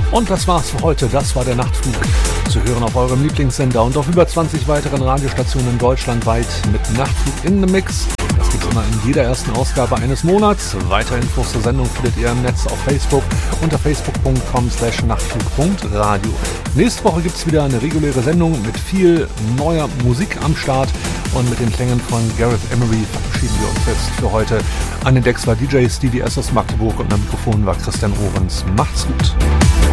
Und das war's für heute. Das war der Nachtflug. Zu hören auf eurem Lieblingssender und auf über 20 weiteren Radiostationen deutschlandweit mit Nachtflug in the Mix. Das gibt's immer in jeder ersten Ausgabe eines Monats. Weitere Infos zur Sendung findet ihr im Netz auf Facebook unter facebook.com/nachtflug.radio. Nächste Woche gibt's wieder eine reguläre Sendung mit viel neuer Musik am Start. Und mit den Klängen von Gareth Emery verabschieden wir uns jetzt für heute. An den Decks war DJ Stevie S. aus Magdeburg und am Mikrofon war Christian Ohrens. Macht's gut.